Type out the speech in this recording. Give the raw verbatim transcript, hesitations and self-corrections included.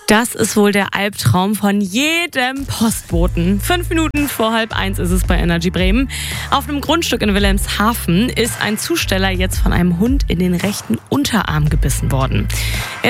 Das ist wohl der Albtraum von jedem Postboten. Fünf Minuten vor halb eins ist es bei Energy Bremen. Auf einem Grundstück in Wilhelmshaven ist ein Zusteller jetzt von einem Hund in den rechten Unterarm gebissen worden.